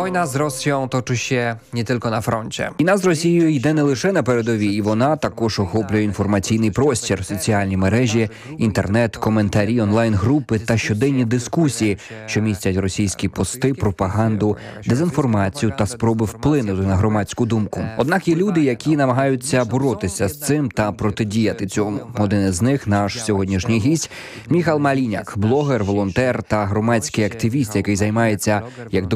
Wojna z Rosją toczy się nie tylko na froncie. Війна з Росією йде не лише на передовій, і вона також охоплює інформаційний простір, соціальні мережі, інтернет, коментарі, онлайн-групи та щоденні дискусії, що містять російські пости, пропаганду, дезінформацію та спроби вплинути на громадську думку. Однак є люди, які намагаються боротися з цим та протидіяти цьому. Один із них – наш сьогоднішній гість Міхал Маліняк, блогер, волонтер та громадський активіст, який займається як